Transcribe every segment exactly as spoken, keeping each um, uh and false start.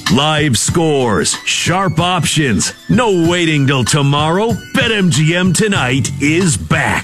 Live scores, sharp options, no waiting till tomorrow. BetMGM Tonight is back.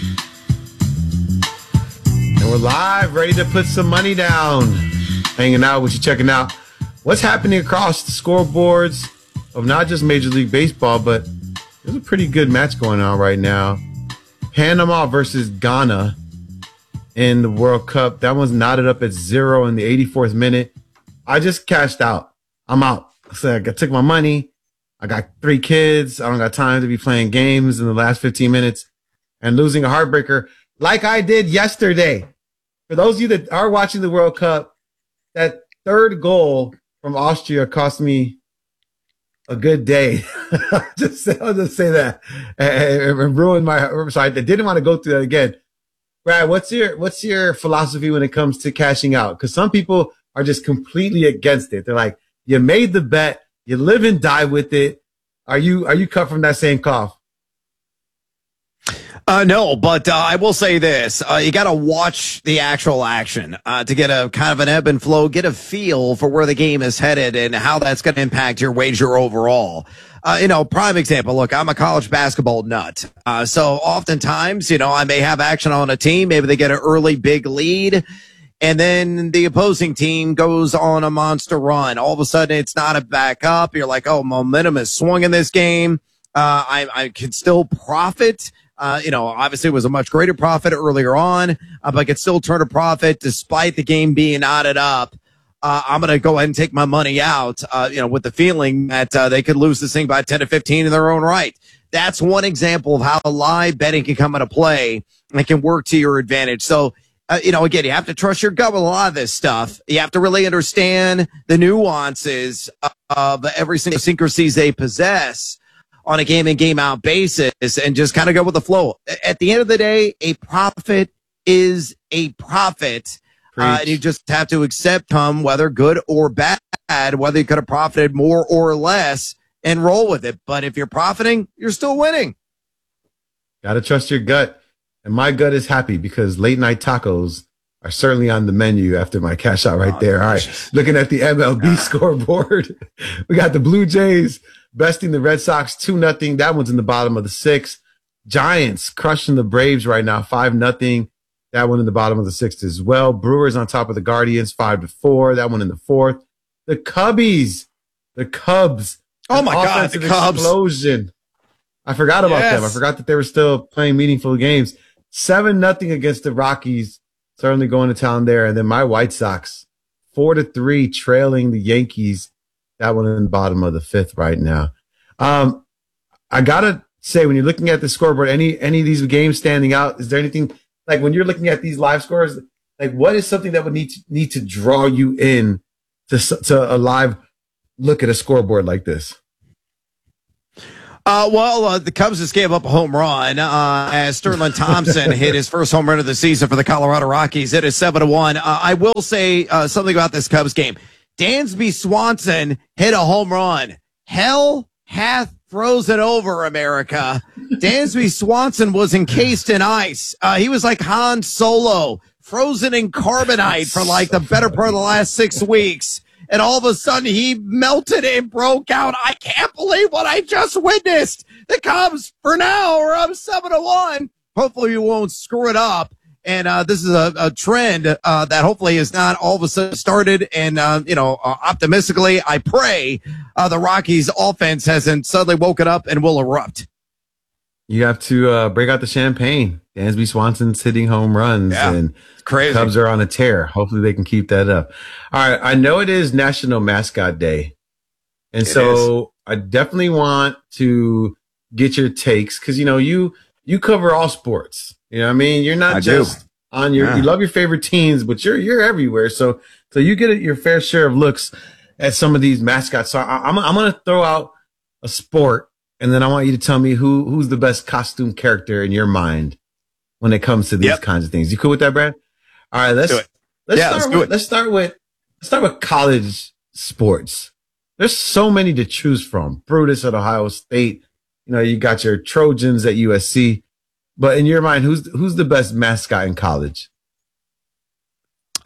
And we're live, ready to put some money down. Hanging out with you, checking out what's happening across the scoreboards of not just Major League Baseball, but there's a pretty good match going on right now. Panama versus Ghana in the World Cup. That one's knotted up at zero in the eighty-fourth minute. I just cashed out. I'm out. So I took my money. I got three kids. I don't got time to be playing games in the last fifteen minutes and losing a heartbreaker like I did yesterday. For those of you that are watching the World Cup, that third goal from Austria cost me a good day. just say, I'll just say that. It ruined my, so I didn't want to go through that again. Brad, what's your, what's your philosophy when it comes to cashing out? Because some people are just completely against it. They're like, you made the bet, you live and die with it. Are you, are you cut from that same cloth? Uh, no, but uh, I will say this. Uh, you got to watch the actual action uh, to get a kind of an ebb and flow, get a feel for where the game is headed and how that's going to impact your wager overall. Uh, you know, prime example, look, I'm a college basketball nut. Uh, so oftentimes, you know, I may have action on a team. Maybe they get an early big lead. And then the opposing team goes on a monster run. All of a sudden, it's not a backup. You're like, oh, momentum is swung in this game. Uh, I, I can still profit. Uh, you know, obviously it was a much greater profit earlier on, uh, but I could still turn a profit despite the game being knotted up. Uh, I'm going to go ahead and take my money out, uh, you know, with the feeling that uh, they could lose this thing by ten to fifteen in their own right. That's one example of how live betting can come into play and can work to your advantage. So, Uh, you know, again, you have to trust your gut with a lot of this stuff. You have to really understand the nuances of every single idiosyncrasies they possess on a game in, game out basis and just kind of go with the flow. At the end of the day, a profit is a profit. Uh, and you just have to accept them, whether good or bad, whether you could have profited more or less and roll with it. But if you're profiting, you're still winning. Got to trust your gut. And my gut is happy because late night tacos are certainly on the menu after my cash out right oh, there. All right. Looking at the M L B scoreboard, we got the Blue Jays besting the Red Sox two nothing. That one's in the bottom of the sixth. Giants crushing the Braves right now, five nothing. That one in the bottom of the sixth as well. Brewers on top of the Guardians, five to four. That one in the fourth. The Cubbies, the Cubs. Oh my God, the Cubs. Explosion. I forgot about yes. them. I forgot that they were still playing meaningful games. Seven nothing against the Rockies. Certainly going to town there. And then my White Sox, four to three, trailing the Yankees. That one in the bottom of the fifth right now. Um, I gotta say, when you're looking at the scoreboard, any any of these games standing out? Is there anything like when you're looking at these live scores? Like, what is something that would need to need to draw you in to to a live look at a scoreboard like this? Uh, well, uh, the Cubs just gave up a home run uh, as Sterling Thompson hit his first home run of the season for the Colorado Rockies. It is seven to one. Uh, I will say uh, something about this Cubs game. Dansby Swanson hit a home run. Hell hath frozen over America. Dansby Swanson was encased in ice. Uh, he was like Han Solo, frozen in carbonite for like the better part of the last six weeks. And all of a sudden, he melted and broke out. I can't believe what I just witnessed. The Cubs, for now, are up seven to one. Hopefully, we won't screw it up. And uh, this is a, a trend uh, that hopefully is not all of a sudden started. And, uh, you know, uh, optimistically, I pray uh, the Rockies' offense hasn't suddenly woken up and will erupt. You have to uh, break out the champagne. Dansby Swanson's hitting home runs, yeah, and crazy. Cubs are on a tear. Hopefully they can keep that up. All right, I know it is National Mascot Day, and it so is. I definitely want to get your takes because, you know, you you cover all sports. You know what I mean? You're not I just do. on your, yeah. you love your favorite teams, but you're you're everywhere. So so you get your fair share of looks at some of these mascots. So I, I'm I'm going to throw out a sport, and then I want you to tell me who who's the best costume character in your mind when it comes to these yep. kinds of things. You cool with that, Brad? All right, let's, let's, yeah, start let's, with, do it. let's start with, let's start with college sports. There's so many to choose from. Brutus at Ohio State. You know, you got your Trojans at U S C, but in your mind, who's, who's the best mascot in college?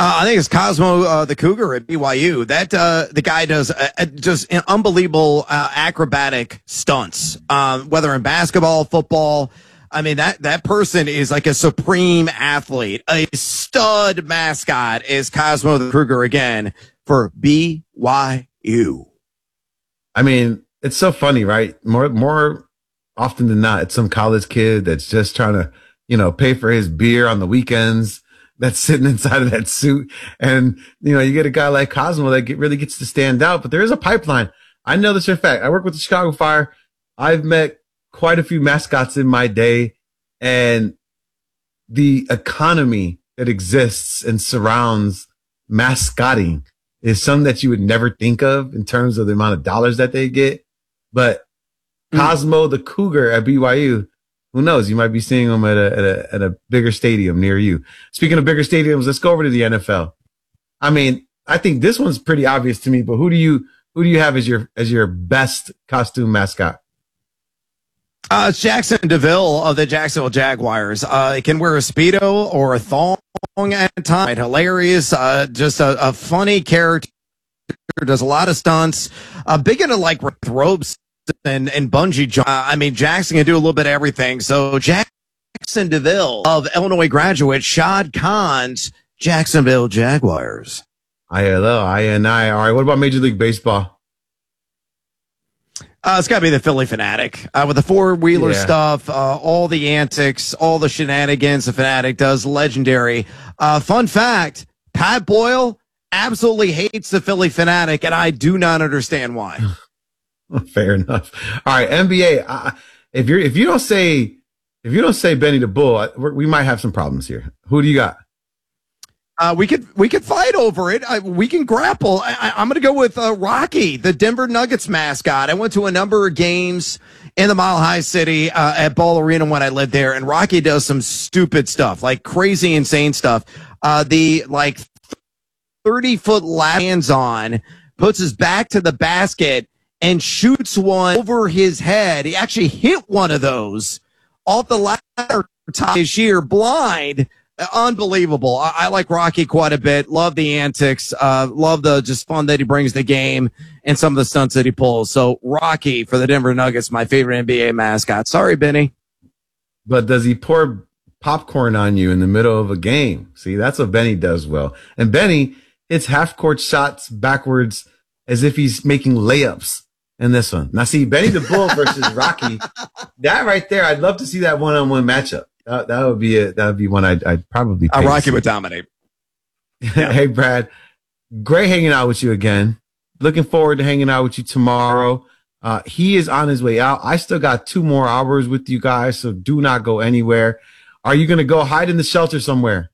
Uh, I think it's Cosmo uh, the Cougar at B Y U. That uh, the guy does uh, uh, just unbelievable uh, acrobatic stunts, uh, whether in basketball, football. I mean, that, that person is like a supreme athlete. A stud mascot is Cosmo the Cougar again for B Y U. I mean, it's so funny, right? More, more often than not, it's some college kid that's just trying to, you know, pay for his beer on the weekends, that's sitting inside of that suit. And, you know, you get a guy like Cosmo that get, really gets to stand out, but there is a pipeline. I know this for a fact. I work with the Chicago Fire. I've met quite a few mascots in my day, and the economy that exists and surrounds mascotting is something that you would never think of in terms of the amount of dollars that they get. But mm. Cosmo the Cougar at B Y U, who knows? You might be seeing him at a, at a, at a bigger stadium near you. Speaking of bigger stadiums, let's go over to the N F L. I mean, I think this one's pretty obvious to me, but who do you, who do you have as your, as your best costume mascot? Uh, it's Jackson DeVille of the Jacksonville Jaguars. Uh, he can wear a Speedo or a thong at a time. Hilarious. Uh, just a, a funny character. Does a lot of stunts. Uh, big into like ropes and, and bungee jump. Uh, I mean, Jackson can do a little bit of everything. So Jackson DeVille of Illinois graduate Shad Khan's Jacksonville Jaguars. I L L, I N I. All right. What about Major League Baseball? Uh, it's got to be the Philly Fanatic uh, with the four-wheeler yeah. stuff, uh, all the antics, all the shenanigans the Fanatic does. Legendary. Uh, fun fact, Pat Boyle absolutely hates the Philly Fanatic, and I do not understand why. Fair enough. All right, N B A. Uh, if you're if you don't say if you don't say Benny the Bull, we might have some problems here. Who do you got? Uh, we could we could fight over it. I, we can grapple. I, I, I'm going to go with uh, Rocky, the Denver Nuggets mascot. I went to a number of games in the Mile High City uh, at Ball Arena when I lived there, and Rocky does some stupid stuff, like crazy, insane stuff. Uh, the like thirty foot lands on, puts his back to the basket, and shoots one over his head. He actually hit one of those off the ladder top this year, blind. Unbelievable. I, I like Rocky quite a bit. Love the antics. Uh, love the just fun that he brings to the game and some of the stunts that he pulls. So Rocky for the Denver Nuggets, my favorite N B A mascot. Sorry, Benny. But does he pour popcorn on you in the middle of a game? See, that's what Benny does well. And Benny hits half court shots backwards as if he's making layups in this one. Now, see, Benny the Bull versus Rocky, that right there, I'd love to see that one-on-one matchup. That, that would be a, that would be one I'd, I'd probably uh, Rocky would dominate. Hey, Brad, great hanging out with you again. Looking forward to hanging out with you tomorrow. Uh, he is on his way out. I still got two more hours with you guys, so do not go anywhere. Are you going to go hide in the shelter somewhere?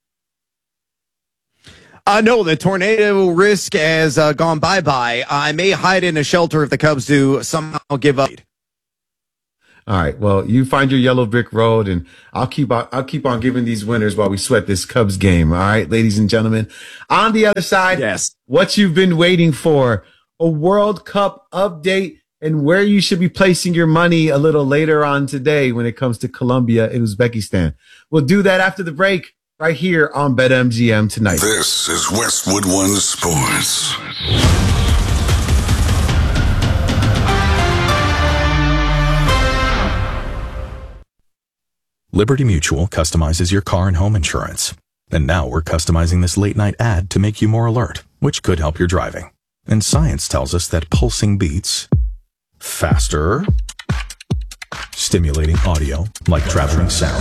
Uh, no, the tornado risk has uh, gone bye-bye. I may hide in a shelter if the Cubs do somehow give up. All right. Well, you find your yellow brick road, and I'll keep on, I'll keep on giving these winners while we sweat this Cubs game. All right, ladies and gentlemen. On the other side, yes, what you've been waiting for, a World Cup update and where you should be placing your money a little later on today when it comes to Colombia and Uzbekistan. We'll do that after the break right here on BetMGM tonight. This is Westwood One Sports. Liberty Mutual customizes your car and home insurance. And now we're customizing this late night ad to make you more alert, which could help your driving. And science tells us that pulsing beats, faster, stimulating audio like traveling sound,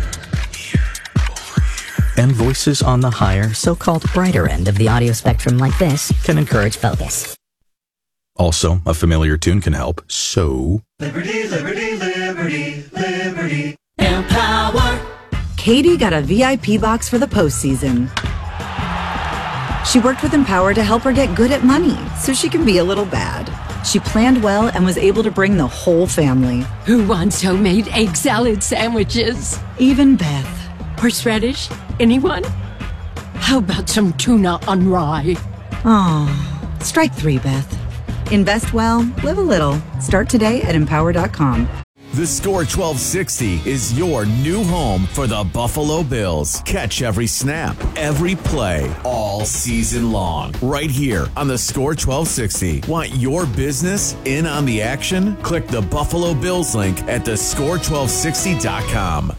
and voices on the higher, so-called brighter end of the audio spectrum like this can encourage focus. Also, a familiar tune can help, so... Liberty, liberty, liberty, liberty. Empower. Katie got a V I P box for the postseason. She worked with Empower to help her get good at money so she can be a little bad. She planned well and was able to bring the whole family. Who wants homemade egg salad sandwiches? Even Beth. Horseradish? Anyone? How about some tuna on rye? Oh, strike three, Beth. Invest well, live a little. Start today at empower dot com. The Score twelve sixty is your new home for the Buffalo Bills. Catch every snap, every play, all season long. Right here on the Score twelve sixty. Want your business in on the action? Click the Buffalo Bills link at the score twelve sixty dot com.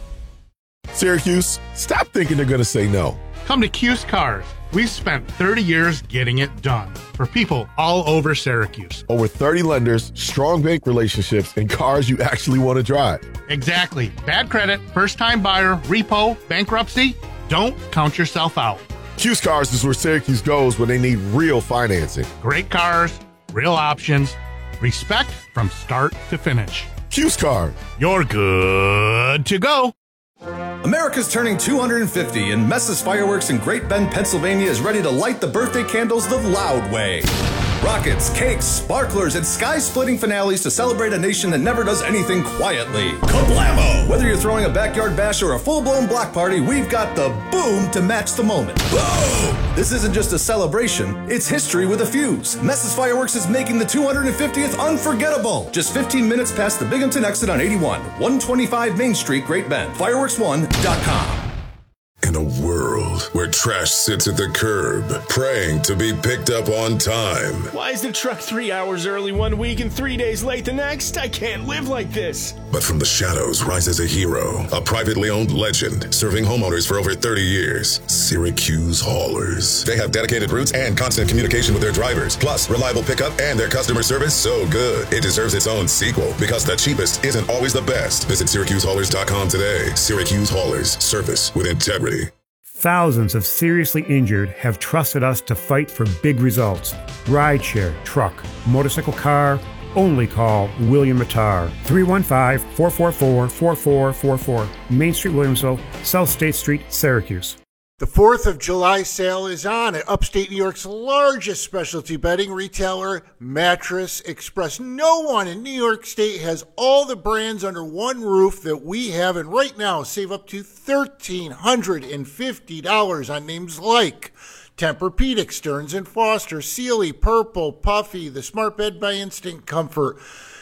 Syracuse, stop thinking they're going to say no. Come to Cuse Cars. We've spent thirty years getting it done for people all over Syracuse. Over thirty lenders, strong bank relationships, and cars you actually want to drive. Exactly. Bad credit, first-time buyer, repo, bankruptcy. Don't count yourself out. Cuse Cars is where Syracuse goes when they need real financing. Great cars, real options, respect from start to finish. Cuse Cars. You're good to go. America's turning two hundred fifty, and Messa's Fireworks in Great Bend, Pennsylvania is ready to light the birthday candles the loud way. Rockets, cakes, sparklers, and sky-splitting finales to celebrate a nation that never does anything quietly. Kablamo! Whether you're throwing a backyard bash or a full-blown block party, we've got the boom to match the moment. Boom! This isn't just a celebration, it's history with a fuse. Messa's Fireworks is making the two hundred fiftieth unforgettable. Just fifteen minutes past the Binghamton exit on eighty-one, one twenty-five Main Street, Great Bend. fireworks one dot com. In a world where trash sits at the curb, praying to be picked up on time. Why is the truck three hours early one week and three days late the next? I can't live like this. But from the shadows rises a hero, a privately owned legend, serving homeowners for over thirty years. Syracuse Haulers. They have dedicated routes and constant communication with their drivers, plus reliable pickup, and their customer service so good it deserves its own sequel, because the cheapest isn't always the best. Visit Syracuse Haulers dot com today. Syracuse Haulers. Service with integrity. Thousands of seriously injured have trusted us to fight for big results. Rideshare, truck, motorcycle, car, only call William Mattar. three one five, four four four, four four four four. Main Street, Williamsville, South State Street, Syracuse. The fourth of July sale is on at upstate New York's largest specialty bedding retailer, Mattress Express. No one in New York State has all the brands under one roof that we have, and right now save up to one thousand three hundred fifty dollars on names like Tempur-Pedic, Stearns and Foster, Sealy, Purple, Puffy, the Smart Bed by Instinct Comfort,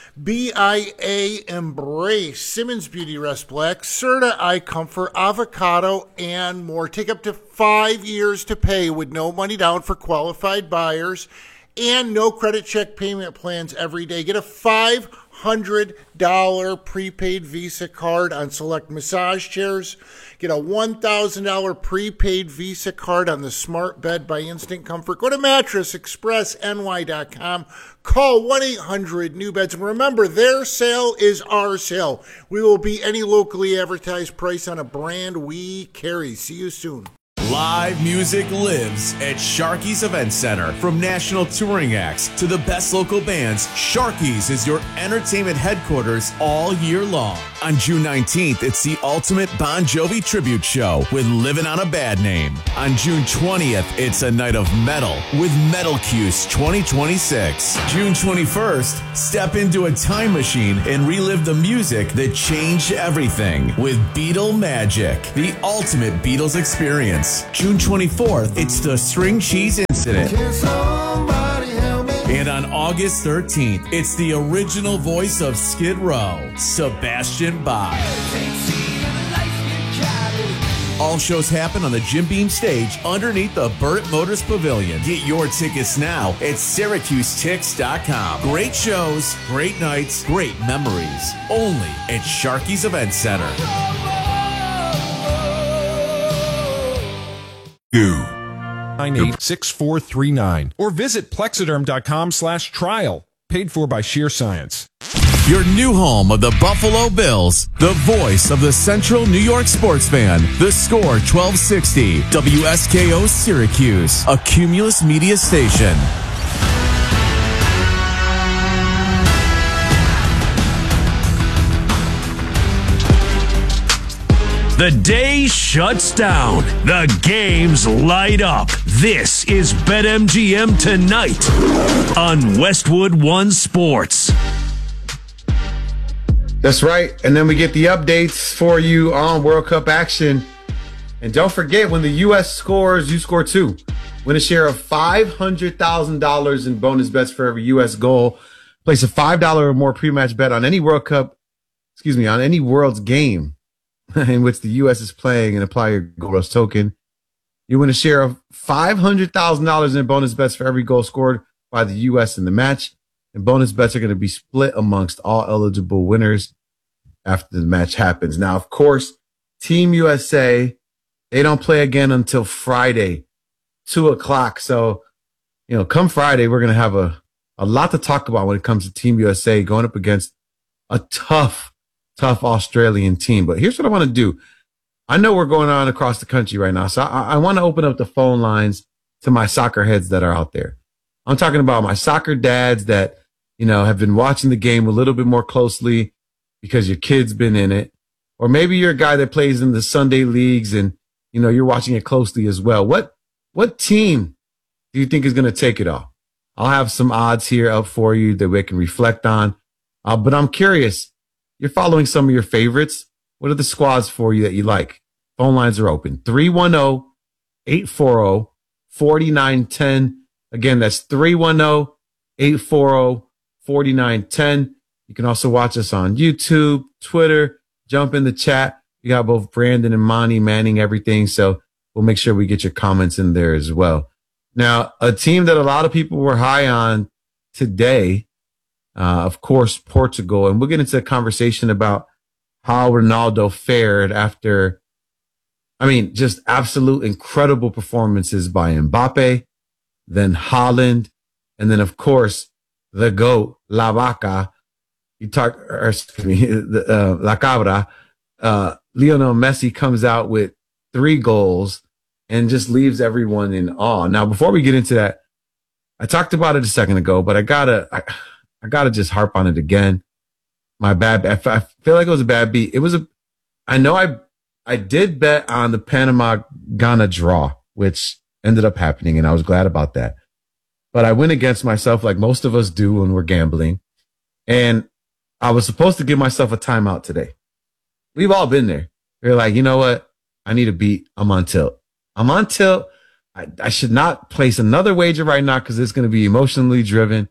B I A Embrace, Simmons Beauty Rest Black, Serta Eye Comfort, Avocado, and more. Take up to five years to pay with no money down for qualified buyers and no credit check payment plans every day. Get a five hundred dollars prepaid Visa card on select massage chairs. Get a one thousand dollars prepaid Visa card on the Smart Bed by Instinct Comfort. Go to mattress express N Y dot com. Call one eight hundred new beds. And remember, their sale is our sale. We will beat any locally advertised price on a brand we carry. See you soon. Live music lives at Sharky's Event Center. From national touring acts to the best local bands, Sharky's is your entertainment headquarters all year long. On June nineteenth, it's the ultimate Bon Jovi tribute show with Living on a Bad Name. On June twentieth, it's a night of metal with Metal Cuse twenty twenty-six. June twenty-first, step into a time machine and relive the music that changed everything with Beatle Magic, the ultimate Beatles experience. June twenty-fourth, it's the String Cheese Incident. And on August thirteenth, it's the original voice of Skid Row, Sebastian Bach. All shows happen on the Jim Beam stage underneath the Burt Motors Pavilion. Get your tickets now at Syracuse Tix dot com. Great shows, great nights, great memories. Only at Sharky's Event Center. nine eight six four three nine or visit plexiderm dot com slash trial. Paid for by Sheer Science. Your new home of the Buffalo Bills, the voice of the Central New York sports fan, the Score twelve sixty, W S K O Syracuse, a Cumulus Media station. The day shuts down. The games light up. This is BetMGM Tonight on Westwood One Sports. That's right. And then we get the updates for you on World Cup action. And don't forget, when the U S scores, you score too. Win a share of five hundred thousand dollars in bonus bets for every U S goal. Place a five dollars or more pre-match bet on any World Cup excuse me, on any world's game in which the U S is playing and apply your Gold Rush token, you win a share of five hundred thousand dollars in bonus bets for every goal scored by the U S in the match. And bonus bets are going to be split amongst all eligible winners after the match happens. Now, of course, Team U S A, they don't play again until Friday, two o'clock. So, you know, come Friday, we're going to have a, a lot to talk about when it comes to Team U S A going up against a tough, tough Australian team. But here's what I want to do. I know we're going on across the country right now, so I, I want to open up the phone lines to my soccer heads that are out there. I'm talking about my soccer dads that, you know, have been watching the game a little bit more closely because your kid's been in it. Or maybe you're a guy that plays in the Sunday leagues and, you know, you're watching it closely as well. What, what team do you think is going to take it all? I'll have some odds here up for you that we can reflect on. Uh, but I'm curious, you're following some of your favorites. What are the squads for you that you like? Phone lines are open. three one zero, eight four zero, four nine one zero. Again, that's three one zero, eight four zero, four nine one zero. You can also watch us on YouTube, Twitter, jump in the chat. We got both Brandon and Monty manning everything. So we'll make sure we get your comments in there as well. Now, a team that a lot of people were high on today, uh, of course, Portugal. And we'll get into a conversation about how Ronaldo fared after, I mean, just absolute incredible performances by Mbappe, then Haaland, and then, of course, the GOAT, La Vaca. You talk, or excuse me, the, uh, La Cabra. Uh, Lionel Messi comes out with three goals and just leaves everyone in awe. Now, before we get into that, I talked about it a second ago, but I gotta, I, I gotta just harp on it again. My bad, I feel like it was a bad beat. It was a, I know I, I did bet on the Panama Ghana draw, which ended up happening, and I was glad about that. But I went against myself like most of us do when we're gambling. And I was supposed to give myself a timeout today. We've all been there. We're like, you know what? I need a beat. I'm on tilt. I'm on tilt. I, I should not place another wager right now because it's going to be emotionally driven.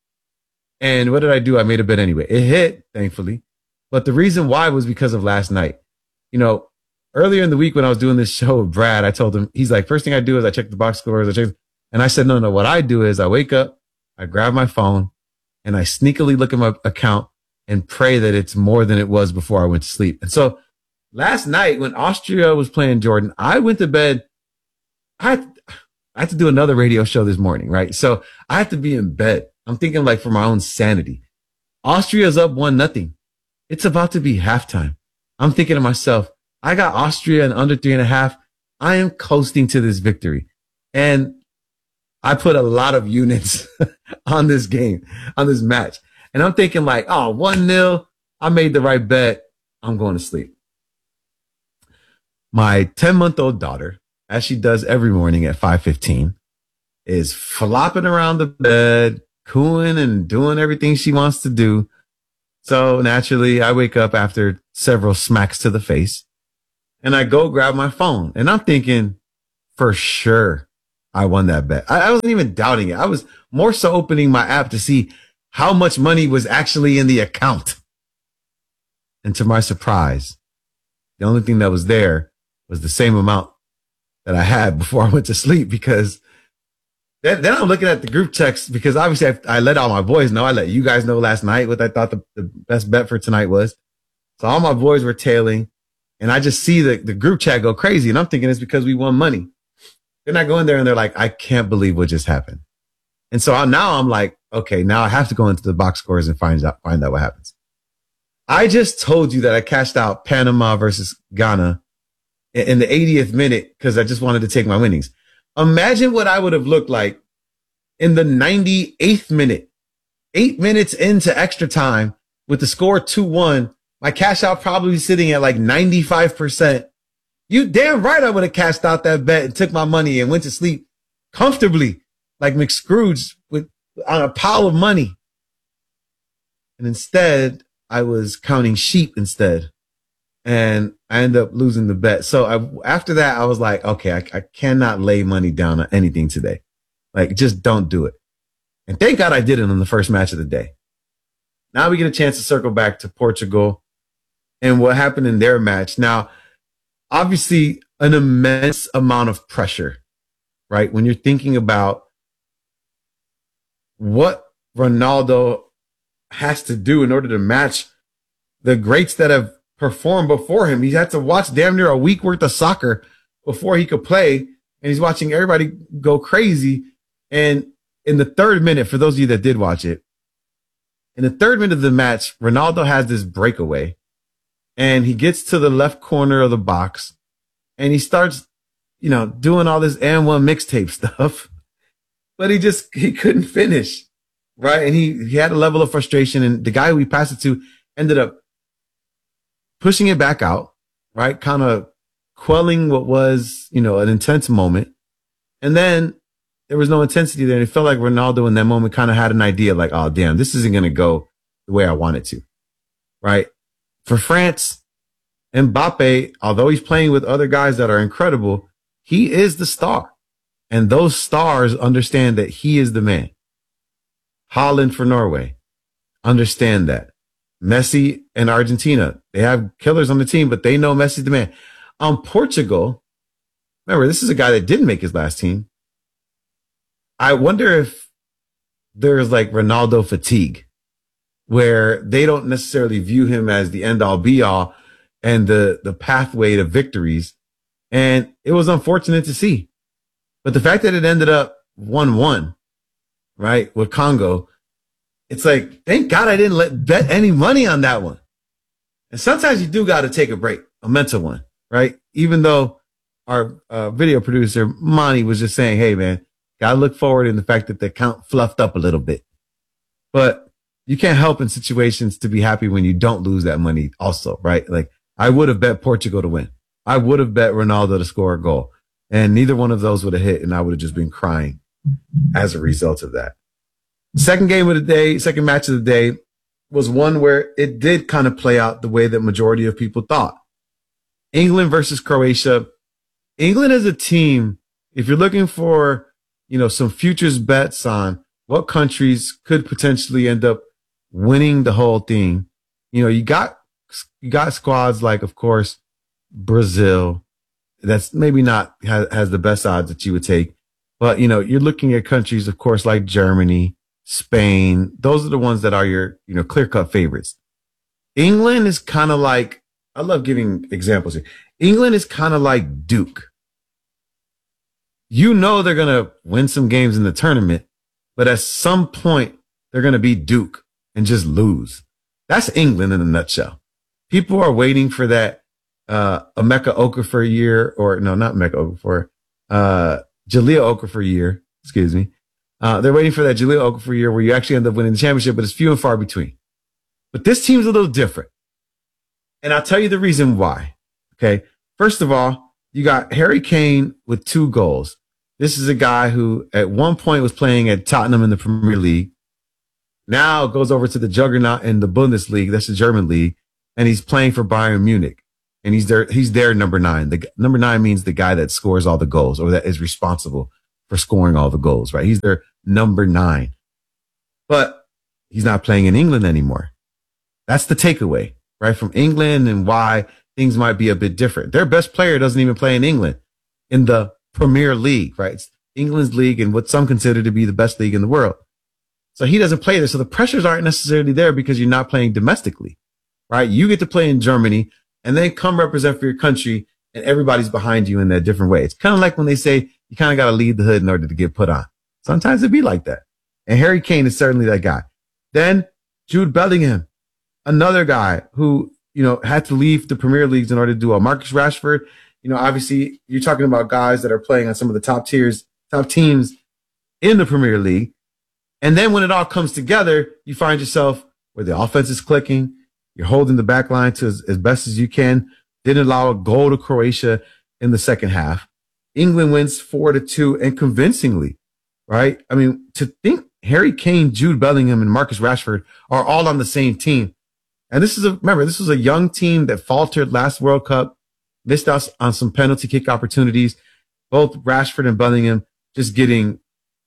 And what did I do? I made a bet anyway. It hit, thankfully. But the reason why was because of last night. You know, earlier in the week when I was doing this show with Brad, I told him, he's like, first thing I do is I check the box scores. I check, and I said, no, no, what I do is I wake up, I grab my phone, and I sneakily look at my account and pray that it's more than it was before I went to sleep. And so last night when Austria was playing Jordan, I went to bed. I had, I had to do another radio show this morning, right? So I have to be in bed. I'm thinking like for my own sanity. Austria's up one nothing. It's about to be halftime. I'm thinking to myself, I got Austria in under three and a half. I am coasting to this victory. And I put a lot of units on this game, on this match. And I'm thinking like, oh, one nil. I made the right bet. I'm going to sleep. My ten-month-old daughter, as she does every morning at five fifteen, is flopping around the bed, cooing and doing everything she wants to do. So naturally, I wake up after several smacks to the face and I go grab my phone. And I'm thinking, for sure, I won that bet. I, I wasn't even doubting it. I was more so opening my app to see how much money was actually in the account. And to my surprise, the only thing that was there was the same amount that I had before I went to sleep, because then, then I'm looking at the group text, because obviously I, I let all my boys know. I let you guys know last night what I thought the, the best bet for tonight was. So all my boys were tailing, and I just see the, the group chat go crazy. And I'm thinking it's because we won money. Then I go in there and they're like, I can't believe what just happened. And so I, now I'm like, okay, now I have to go into the box scores and find out, find out what happens. I just told you that I cashed out Panama versus Ghana in, in the eightieth minute because I just wanted to take my winnings. Imagine what I would have looked like in the ninety-eighth minute, eight minutes into extra time with the score two one. My cash out probably sitting at like ninety-five percent. You damn right I would have cashed out that bet and took my money and went to sleep comfortably like McScrooge with on a pile of money. And instead, I was counting sheep instead. And I ended up losing the bet. So I, after that, I was like, okay, I, I cannot lay money down on anything today. Like, just don't do it. And thank God I did it on the first match of the day. Now we get a chance to circle back to Portugal and what happened in their match. Now, obviously, an immense amount of pressure, right? When you're thinking about what Ronaldo has to do in order to match the greats that have performed before him. He had to watch damn near a week worth of soccer before he could play, and he's watching everybody go crazy. And in the third minute, for those of you that did watch it, in the third minute of the match, Ronaldo has this breakaway, and he gets to the left corner of the box, and he starts, you know, doing all this and one mixtape stuff, but he just, he couldn't finish, right? And he, he had a level of frustration, and the guy who he passed it to ended up pushing it back out, right? Kind of quelling what was, you know, an intense moment. And then there was no intensity there. And it felt like Ronaldo in that moment kind of had an idea like, oh, damn, this isn't going to go the way I want it to, right? For France, Mbappe, although he's playing with other guys that are incredible, he is the star. And those stars understand that he is the man. Haaland for Norway, understand that. Messi and Argentina, they have killers on the team, but they know Messi's the man. On Portugal, remember, this is a guy that didn't make his last team. I wonder if there's like Ronaldo fatigue, where they don't necessarily view him as the end all be all and the, the pathway to victories. And it was unfortunate to see. But the fact that it ended up one one, right, with Congo, it's like, thank God I didn't let bet any money on that one. And sometimes you do got to take a break, a mental one, right? Even though our uh, video producer, Monty, was just saying, hey, man, got to look forward in the fact that the count fluffed up a little bit. But you can't help in situations to be happy when you don't lose that money also, right? Like, I would have bet Portugal to win. I would have bet Ronaldo to score a goal. And neither one of those would have hit, and I would have just been crying as a result of that. Second game of the day, second match of the day was one where it did kind of play out the way that majority of people thought. England versus Croatia. England is a team, if you're looking for, you know, some futures bets on what countries could potentially end up winning the whole thing, you know, you got, you got squads like, of course, Brazil. That's maybe not has, has the best odds that you would take. But, you know, you're looking at countries, of course, like Germany, Spain. Those are the ones that are your, you know, clear-cut favorites. England is kind of like, I love giving examples here. England is kind of like Duke. You know they're going to win some games in the tournament, but at some point they're going to be Duke and just lose. That's England in a nutshell. People are waiting for that uh Emeka Okafor year, or no, not Emeka Okafor, uh Jahlil Okafor year, excuse me. Uh they're waiting for that Jahlil Okafor year where you actually end up winning the championship, but it's few and far between. But this team's a little different. And I'll tell you the reason why. Okay. First of all, you got Harry Kane with two goals. This is a guy who at one point was playing at Tottenham in the Premier League. Now goes over to the juggernaut in the Bundesliga. That's the German league. And he's playing for Bayern Munich. And he's there, he's their number nine. The number nine means the guy that scores all the goals, or that is responsible for scoring all the goals, right? He's their number nine. But he's not playing in England anymore. That's the takeaway, right? From England, and why things might be a bit different. Their best player doesn't even play in England, in the Premier League, right? It's England's league and what some consider to be the best league in the world. So he doesn't play there. So the pressures aren't necessarily there because you're not playing domestically, right? You get to play in Germany and then come represent for your country, and everybody's behind you in that different way. It's kind of like when they say you kind of got to leave the hood in order to get put on. Sometimes it be like that. And Harry Kane is certainly that guy. Then Jude Bellingham, another guy who, you know, had to leave the Premier Leagues in order to do a Marcus Rashford. You know, obviously you're talking about guys that are playing on some of the top tiers, top teams in the Premier League. And then when it all comes together, you find yourself where the offense is clicking. You're holding the back line to as, as best as you can. Didn't allow a goal to Croatia in the second half. England wins four to two, and convincingly, right? I mean, to think Harry Kane, Jude Bellingham, and Marcus Rashford are all on the same team. And this is a, remember, this was a young team that faltered last World Cup, missed out on some penalty kick opportunities. Both Rashford and Bellingham just getting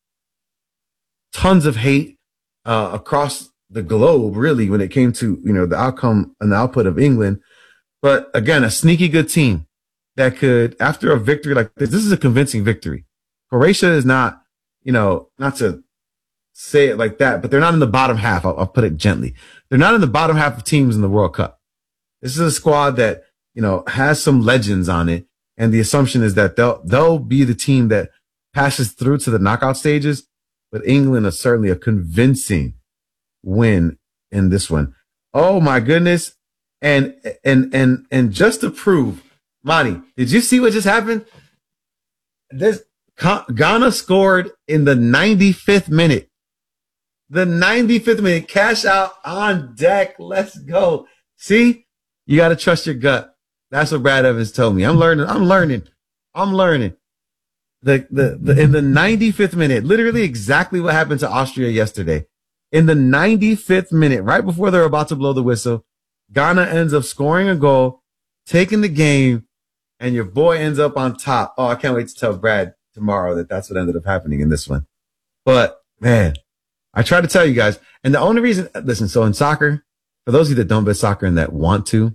tons of hate uh, across the globe, really, when it came to, you know, the outcome and the output of England. But again, a sneaky good team that could, after a victory like this, this is a convincing victory. Croatia is not, you know, not to say it like that, but they're not in the bottom half. I'll, I'll put it gently. They're not in the bottom half of teams in the World Cup. This is a squad that, you know, has some legends on it. And the assumption is that they'll, they'll be the team that passes through to the knockout stages. But England is certainly a convincing win in this one. Oh my goodness. And, and, and, and just to prove, Monty, did you see what just happened? This Ghana scored in the ninety-fifth minute. The ninety-fifth minute, cash out on deck. Let's go. See, you got to trust your gut. That's what Brad Evans told me. I'm learning. I'm learning. I'm learning. The, the, the, in the ninety-fifth minute, literally exactly what happened to Austria yesterday. In the ninety-fifth minute, right before they're about to blow the whistle, Ghana ends up scoring a goal, taking the game, and your boy ends up on top. Oh, I can't wait to tell Brad tomorrow that that's what ended up happening in this one. But man, I try to tell you guys. And the only reason, listen, so in soccer, for those of you that don't bet soccer and that want to,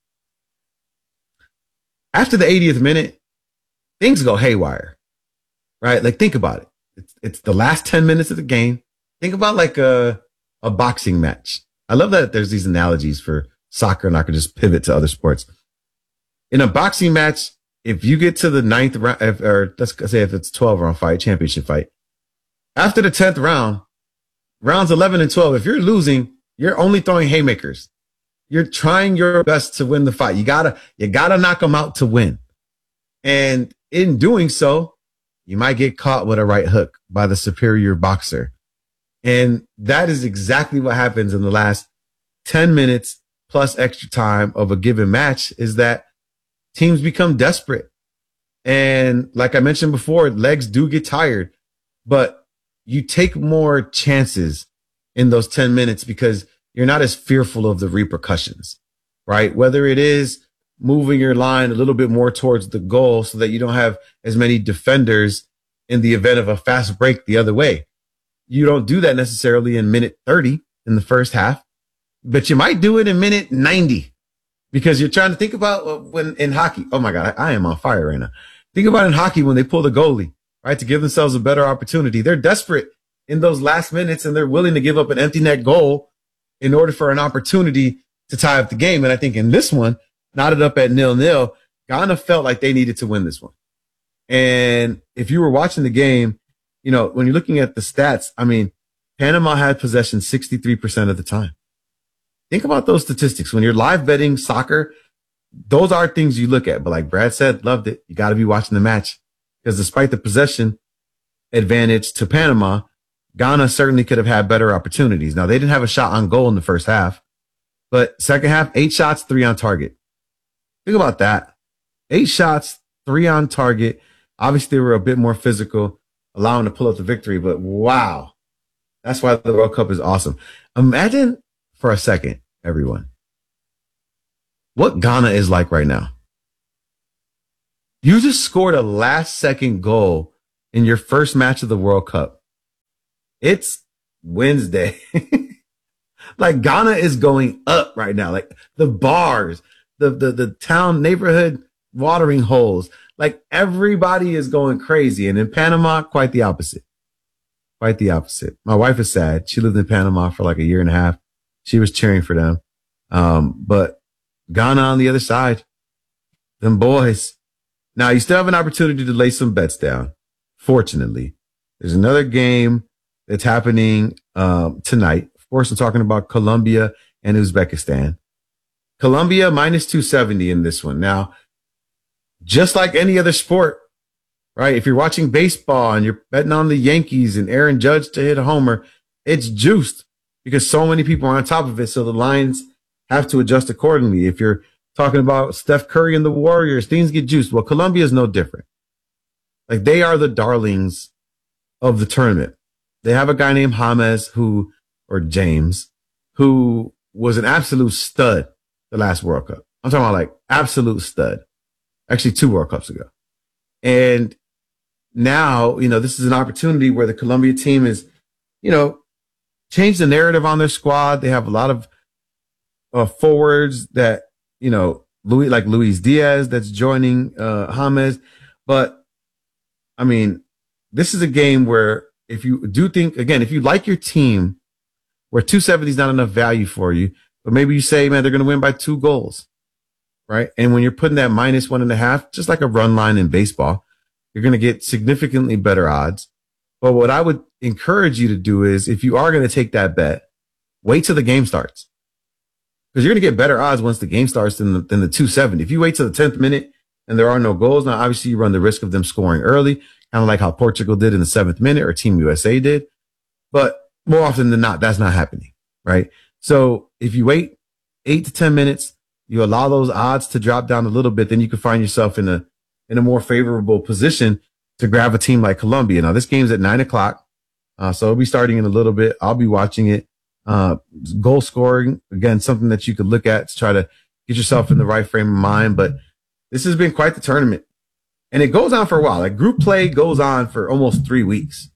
after the eightieth minute, things go haywire, right? Like think about it. It's, it's the last ten minutes of the game. Think about like a, a boxing match. I love that there's these analogies for soccer and I could just pivot to other sports. In a boxing match, if you get to the ninth round, or let's say if it's twelve round fight, championship fight, after the tenth round, rounds eleven and twelve, if you're losing, you're only throwing haymakers. You're trying your best to win the fight. You gotta, you gotta knock them out to win. And in doing so, you might get caught with a right hook by the superior boxer. And that is exactly what happens in the last ten minutes plus extra time of a given match, is that teams become desperate. And like I mentioned before, legs do get tired, but you take more chances in those ten minutes because you're not as fearful of the repercussions, right? Whether it is moving your line a little bit more towards the goal so that you don't have as many defenders in the event of a fast break the other way. You don't do that necessarily in minute thirty in the first half, but you might do it in minute ninety because you're trying to think about when in hockey. Oh my God, I, I am on fire right now. Think about in hockey when they pull the goalie, right, to give themselves a better opportunity. They're desperate in those last minutes and they're willing to give up an empty net goal in order for an opportunity to tie up the game. And I think in this one, knotted up at nil nil, Ghana felt like they needed to win this one. And if you were watching the game, you know, when you're looking at the stats, I mean, Panama had possession sixty-three percent of the time. Think about those statistics. When you're live betting soccer, those are things you look at. But like Brad said, loved it. You got to be watching the match because despite the possession advantage to Panama, Ghana certainly could have had better opportunities. Now, they didn't have a shot on goal in the first half, but second half, eight shots, three on target. Think about that. Eight shots, three on target. Obviously, they were a bit more physical, allowing to pull up the victory, but wow. That's why the World Cup is awesome. Imagine for a second, everyone, what Ghana is like right now. You just scored a last second goal in your first match of the World Cup. It's Wednesday. Like Ghana is going up right now. Like the bars, the, the, the town neighborhood watering holes, like everybody is going crazy. And in Panama, quite the opposite. Quite the opposite. My wife is sad. She lived in Panama for like a year and a half. She was cheering for them. Um, but Ghana on the other side, them boys. Now you still have an opportunity to lay some bets down. Fortunately, there's another game that's happening, um, tonight. Of course, I'm talking about Colombia and Uzbekistan. Colombia minus two seventy in this one. Now, just like any other sport, right? If you're watching baseball and you're betting on the Yankees and Aaron Judge to hit a homer, it's juiced because so many people are on top of it. So the lines have to adjust accordingly. If you're talking about Steph Curry and the Warriors, things get juiced. Well, Colombia is no different. Like they are the darlings of the tournament. They have a guy named James who, or James, who was an absolute stud the last World Cup. I'm talking about like absolute stud. Actually, two World Cups ago. And now, you know, this is an opportunity where the Colombia team is, you know, changed the narrative on their squad. They have a lot of uh, forwards that, you know, Louis, like Luis Diaz that's joining uh, James. But, I mean, this is a game where if you do think, again, if you like your team, where two seventy is not enough value for you, but maybe you say, man, they're going to win by two goals, right? And when you're putting that minus one and a half, just like a run line in baseball, you're going to get significantly better odds. But what I would encourage you to do is, if you are going to take that bet, wait till the game starts. Because you're going to get better odds once the game starts than the, than the two seventy. If you wait till the tenth minute and there are no goals, now obviously you run the risk of them scoring early, kind of like how Portugal did in the seventh minute or Team U S A did. But more often than not, that's not happening, right? So if you wait eight to ten minutes, you allow those odds to drop down a little bit, then you can find yourself in a in a more favorable position to grab a team like Colombia. Now, this game's at nine o'clock, uh, so it'll be starting in a little bit. I'll be watching it. Uh, goal scoring, again, something that you could look at to try to get yourself in the right frame of mind. But this has been quite the tournament. And it goes on for a while. Like, group play goes on for almost three weeks.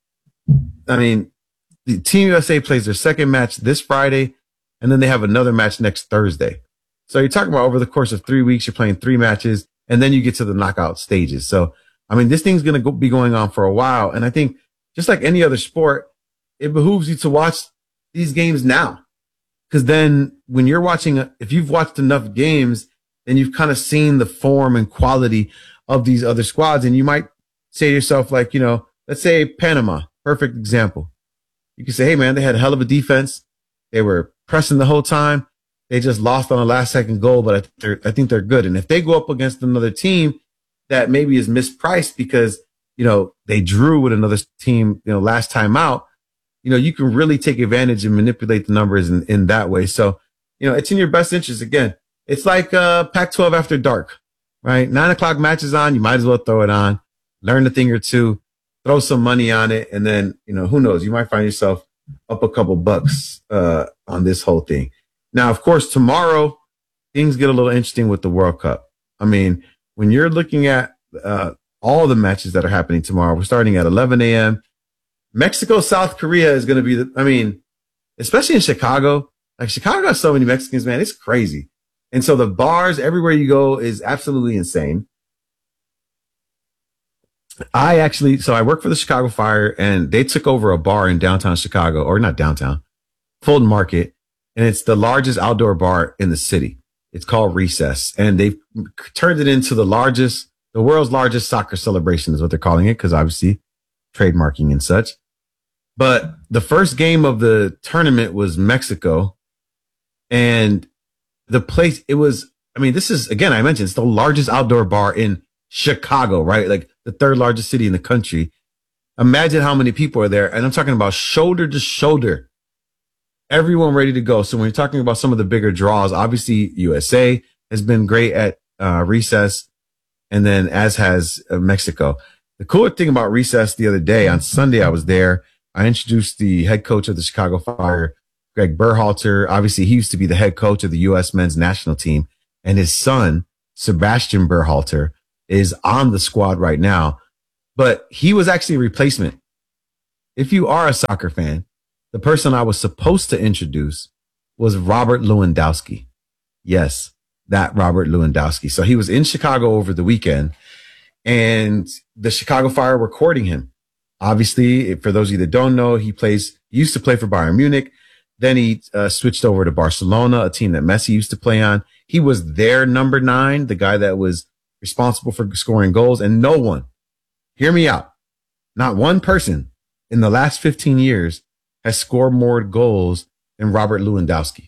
I mean, the Team U S A plays their second match this Friday, and then they have another match next Thursday. So you're talking about over the course of three weeks, you're playing three matches, and then you get to the knockout stages. So, I mean, this thing's going to go, be going on for a while. And I think just like any other sport, it behooves you to watch these games now. Because then when you're watching, if you've watched enough games, then you've kind of seen the form and quality of these other squads. And you might say to yourself, like, you know, let's say Panama, perfect example. You can say, hey, man, they had a hell of a defense. They were pressing the whole time. They just lost on a last second goal, but I, th- they're, I think they're good. And if they go up against another team that maybe is mispriced because, you know, they drew with another team, you know, last time out, you know, you can really take advantage and manipulate the numbers in, in that way. So, you know, it's in your best interest. Again, it's like uh Pac twelve after dark, right? Nine o'clock matches on, you might as well throw it on, learn a thing or two, throw some money on it. And then, you know, who knows, you might find yourself up a couple bucks uh on this whole thing. Now, of course, tomorrow things get a little interesting with the World Cup. I mean, when you're looking at uh all the matches that are happening tomorrow, we're starting at eleven a.m. Mexico, South Korea is going to be the, I mean, especially in Chicago, like Chicago has so many Mexicans, man, it's crazy. And so the bars everywhere you go is absolutely insane. I actually, so I work for the Chicago Fire, and they took over a bar in downtown Chicago, or not downtown, Fulton Market. And it's the largest outdoor bar in the city. It's called Recess. And they've turned it into the largest, the world's largest soccer celebration is what they're calling it, because obviously trademarking and such. But the first game of the tournament was Mexico. And the place, it was, I mean, this is, again, I mentioned it's the largest outdoor bar in Chicago, right? Like the third largest city in the country. Imagine how many people are there. And I'm talking about shoulder to shoulder. Everyone ready to go. So when you're talking about some of the bigger draws, obviously U S A has been great at uh, Recess, and then as has uh, Mexico. The cool thing about Recess the other day, on Sunday, I was there. I introduced the head coach of the Chicago Fire, Greg Berhalter. Obviously, he used to be the head coach of the U S men's national team, and his son, Sebastian Berhalter, is on the squad right now. But he was actually a replacement. If you are a soccer fan, the person I was supposed to introduce was Robert Lewandowski. Yes, that Robert Lewandowski. So he was in Chicago over the weekend, and the Chicago Fire were courting him. Obviously, for those of you that don't know, he plays, he used to play for Bayern Munich. Then he uh, switched over to Barcelona, a team that Messi used to play on. He was their number nine, the guy that was responsible for scoring goals. And no one, hear me out, not one person in the last fifteen years has scored more goals than Robert Lewandowski.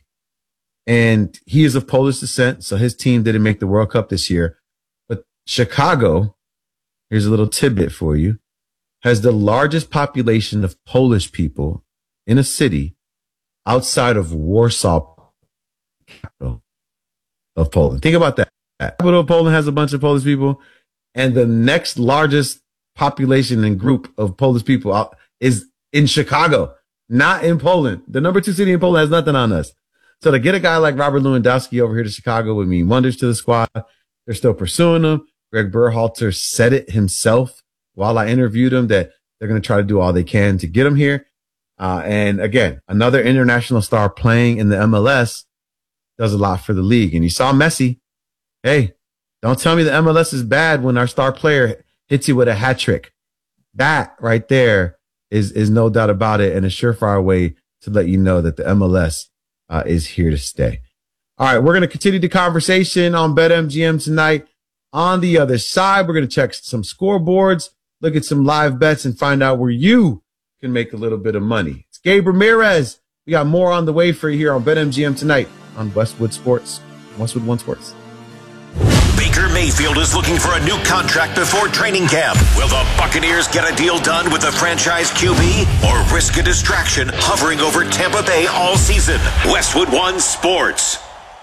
And he is of Polish descent, so his team didn't make the World Cup this year. But Chicago, here's a little tidbit for you, has the largest population of Polish people in a city outside of Warsaw, capital of Poland. Think about that. The capital of Poland has a bunch of Polish people, and the next largest population and group of Polish people out is in Chicago. Not in Poland. The number two city in Poland has nothing on us. So to get a guy like Robert Lewandowski over here to Chicago would mean wonders to the squad. They're still pursuing him. Greg Berhalter said it himself while I interviewed him that they're going to try to do all they can to get him here. Uh, and again, another international star playing in the M L S does a lot for the league. And you saw Messi. hey, don't tell me the M L S is bad when our star player hits you with a hat trick. That right there is, is no doubt about it, and a surefire way to let you know that the M L S uh, is here to stay. All right, we're going to continue the conversation on BetMGM tonight. On the other side, we're going to check some scoreboards, look at some live bets, and find out where you can make a little bit of money. It's Gabe Ramirez. We got more on the way for you here on BetMGM tonight on Westwood Sports, Westwood One Sports. Baker Mayfield is looking for a new contract before training camp. Will the Buccaneers get a deal done with the franchise Q B or risk a distraction hovering over Tampa Bay all season? Westwood One Sports.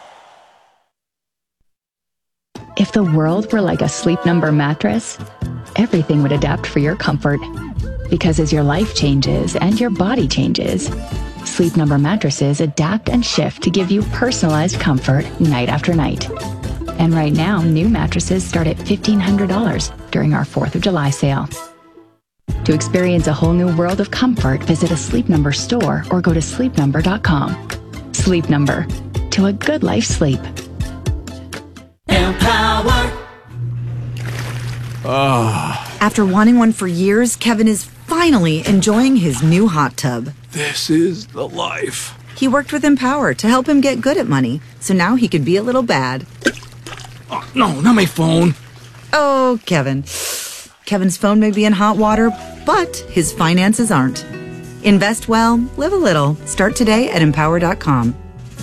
If the world were like a Sleep Number mattress, everything would adapt for your comfort. Because as your life changes and your body changes, Sleep Number mattresses adapt and shift to give you personalized comfort night after night. And right now, new mattresses start at fifteen hundred dollars during our fourth of July sale. To experience a whole new world of comfort, visit a Sleep Number store or go to sleep number dot com. Sleep Number. To a good life sleep. Empower. Oh. After wanting one for years, Kevin is finally enjoying his new hot tub. This is the life. He worked with Empower to help him get good at money, so now he could be a little bad. Oh, no, not my phone. Oh, Kevin. Kevin's phone may be in hot water, but his finances aren't. Invest well, live a little. Start today at empower dot com.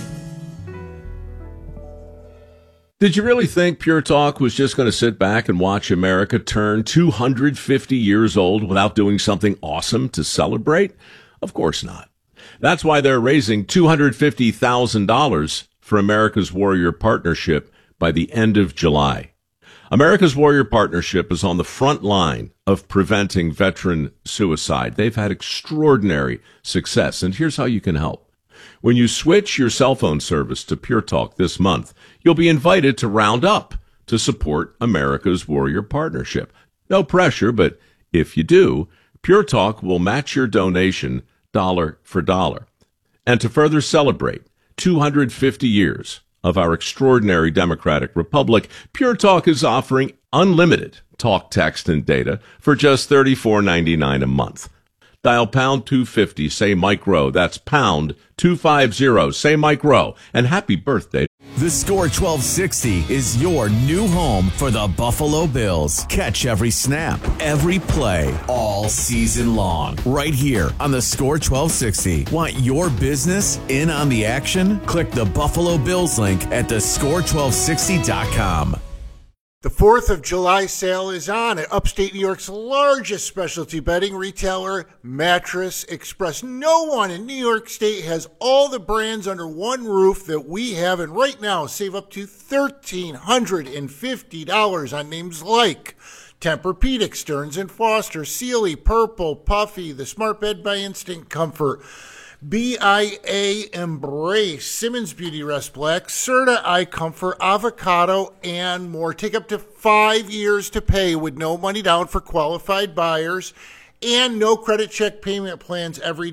Did you really think Pure Talk was just going to sit back and watch America turn two hundred fifty years old without doing something awesome to celebrate? Of course not. That's why they're raising two hundred fifty thousand dollars for America's Warrior Partnership by the end of July. America's Warrior Partnership is on the front line of preventing veteran suicide. They've had extraordinary success, and here's how you can help. When you switch your cell phone service to Pure Talk this month, you'll be invited to round up to support America's Warrior Partnership. No pressure, but if you do, Pure Talk will match your donation dollar for dollar. And to further celebrate two hundred fifty years of our extraordinary democratic republic, Pure Talk is offering unlimited talk, text, and data for just thirty-four ninety-nine a month. Dial pound two fifty, say Mike Rowe. That's pound two fifty, say Mike Rowe. And happy birthday. The Score twelve sixty is your new home for the Buffalo Bills. Catch every snap, every play, all season long. Right here on the Score twelve sixty. Want your business in on the action? Click the Buffalo Bills link at the score twelve sixty dot com. The fourth of July sale is on at upstate New York's largest specialty bedding retailer, Mattress Express. No one in New York State has all the brands under one roof that we have, and right now save up to one thousand three hundred fifty dollars on names like Tempur-Pedic, Stearns and Foster, Sealy, Purple, Puffy, the Smart Bed by Instinct Comfort, B I A Embrace, Simmons Beauty Rest Black, Serta Eye Comfort, Avocado, and more. Take up to five years to pay with no money down for qualified buyers and no credit check payment plans every